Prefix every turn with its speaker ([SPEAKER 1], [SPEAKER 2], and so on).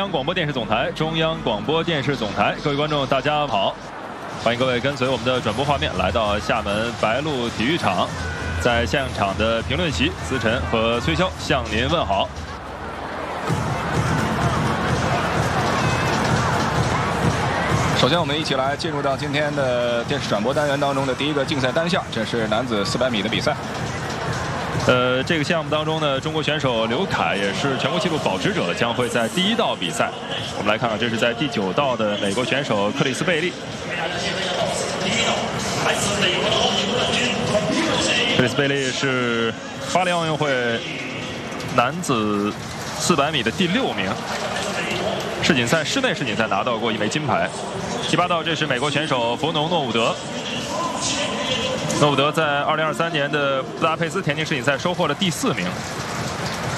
[SPEAKER 1] 央广播电视总台，中央广播电视总台，各位观众，大家好，欢迎各位跟随我们的转播画面来到厦门白鹿体育场，在现场的评论席，思晨和崔潇向您问好。
[SPEAKER 2] 首先，我们一起来进入到今天的电视转播单元当中的第一个竞赛单项，这是男子400米的比赛。
[SPEAKER 1] 这个项目当中呢，中国选手刘凯也是全国纪录保持者，将会在第1道比赛。我们来看看，这是在第9道的美国选手克里斯贝利。克里斯贝利是巴黎奥运会男子400米的第6名。 世锦赛室内世锦赛拿到过1枚金牌。第8道，这是美国选手弗农诺伍德。诺伍德在2023年的布达佩斯田径世锦赛收获了第4名。